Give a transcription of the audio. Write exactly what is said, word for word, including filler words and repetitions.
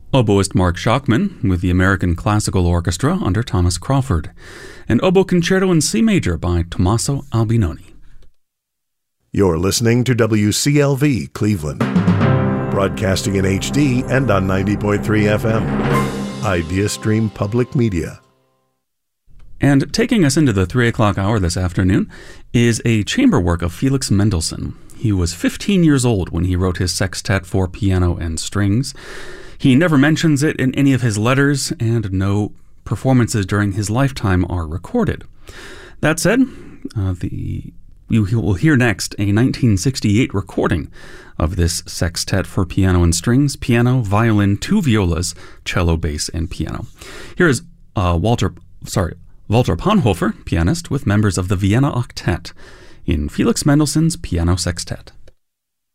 Oboist Mark Schachmann with the American Classical Orchestra under Thomas Crawford, and Oboe Concerto in C Major by Tommaso Albinoni. You're listening to W C L V Cleveland, broadcasting in H D and on ninety point three F M. IdeaStream Public Media. And taking us into the three o'clock hour this afternoon is a chamber work of Felix Mendelssohn. He was fifteen years old when he wrote his sextet for piano and strings. He never mentions it in any of his letters, and no performances during his lifetime are recorded. That said, uh, the you will hear next a nineteen sixty-eight recording of this sextet for piano and strings, piano, violin, two violas, cello, bass, and piano. Here is uh, Walter, sorry, Walter Pannhofer, pianist, with members of the Vienna Octet in Felix Mendelssohn's Piano Sextet.